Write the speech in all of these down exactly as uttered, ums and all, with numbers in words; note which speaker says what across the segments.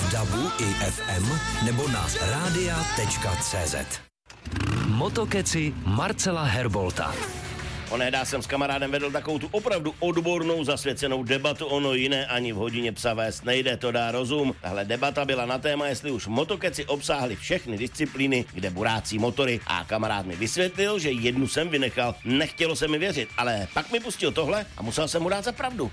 Speaker 1: dabu i ef em nebo na rádia tečka cé zet. Motokeci Marcela Herbolta.
Speaker 2: Onehdy jsem s kamarádem vedl takovou tu opravdu odbornou zasvěcenou debatu, ono jiné ani v hodině psa vést nejde, to dá rozum. Tahle debata byla na téma, jestli už motokeci obsáhly všechny disciplíny, kde burácí motory, a kamarád mi vysvětlil, že jednu jsem vynechal, nechtělo se mi věřit, ale pak mi pustil tohle a musel jsem mu dát za pravdu.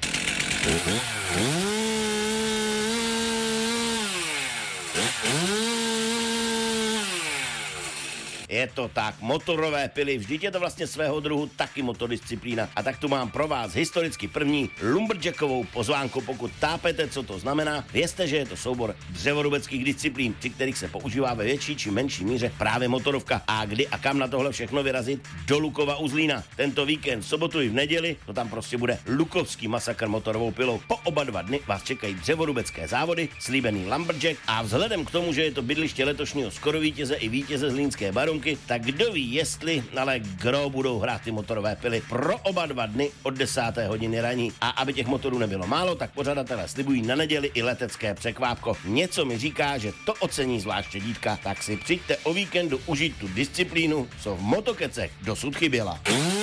Speaker 2: Je to tak, motorové pily, vždyť je to vlastně svého druhu taky motodisciplína. A tak tu mám pro vás historicky první lumberjackovou pozvánku. Pokud tápete, co to znamená, vězte, že je to soubor dřevorubeckých disciplín, při kterých se používá ve větší či menší míře právě motorovka. A kdy a kam na tohle všechno vyrazit? Do Lukova u Zlína. Tento víkend, v sobotu i v neděli, to tam prostě bude lukovský masakr motorovou pilou. Po oba dva dny vás čekají dřevorubecké závody, slíbený lumberjack, a vzhledem k tomu, že je to bydliště letošního skorovítěze i vítěze Zlínské Barunky, tak kdo ví, jestli, ale kdo budou hrát ty motorové pily pro oba dva dny od desáté hodiny raní. A aby těch motorů nebylo málo, tak pořadatelé slibují na neděli i letecké překvápko. Něco mi říká, že to ocení zvláště dítka, tak si přijďte o víkendu užít tu disciplínu, co v motokecech dosud chyběla.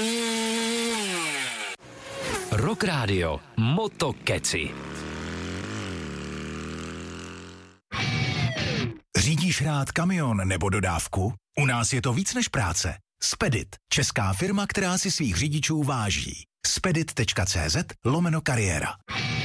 Speaker 1: Rock Radio Motokeci.
Speaker 3: Řídíš rád kamion nebo dodávku? U nás je to víc než práce. Spedit, česká firma, která si svých řidičů váží. spedit tečka cé zet lomeno kariéra.